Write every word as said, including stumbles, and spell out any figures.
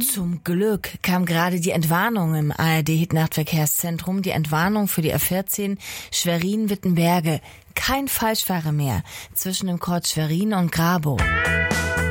Zum Glück kam gerade die Entwarnung im A R D-Hit-Nachtverkehrszentrum. Die Entwarnung für die A vierzehn Schwerin-Wittenberge. Kein Falschfahrer mehr zwischen dem Kreuz Schwerin und Grabow.